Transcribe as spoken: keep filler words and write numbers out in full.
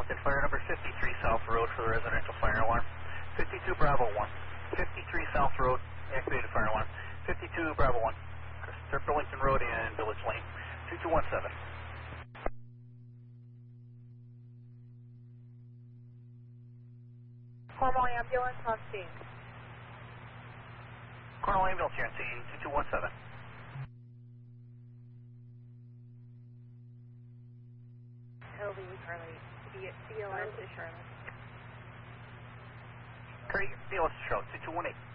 Burlington Fire number fifty-three South Road for the residential fire alarm. fifty-two Bravo one. fifty-three South Road, activated fire alarm. fifty-two Bravo one. Start Burlington Road and Village Lane. two two one seven. Cornwall Ambulance on scene. Cornwall Ambulance here on scene, two two one seven. L V Charlie, C L S to Charlotte. Craig, C L S to Charlotte, two two one eight.